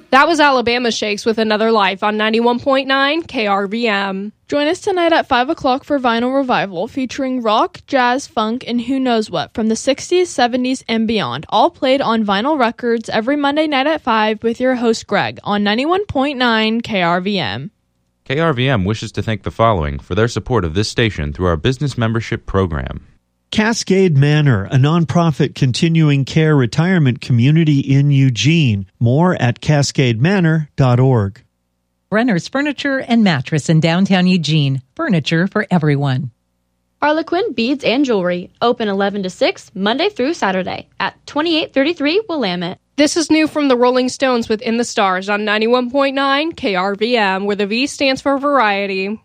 That was Alabama Shakes with Another Life on 91.9 KRVM. Join us tonight at 5 o'clock for Vinyl Revival, featuring rock, jazz, funk, and who knows what from the 60s, 70s, and beyond, all played on vinyl records every Monday night at 5 with your host Greg on 91.9 KRVM. KRVM wishes to thank the following for their support of this station through our business membership program. Cascade Manor, a nonprofit continuing care retirement community in Eugene. More at cascademanor.org. Brenner's Furniture and Mattress in downtown Eugene. Furniture for everyone. Harlequin Beads and Jewelry, open 11 to 6, Monday through Saturday, at 2833 Willamette. This is new from the Rolling Stones with In the Stars on 91.9 KRVM, where the V stands for variety.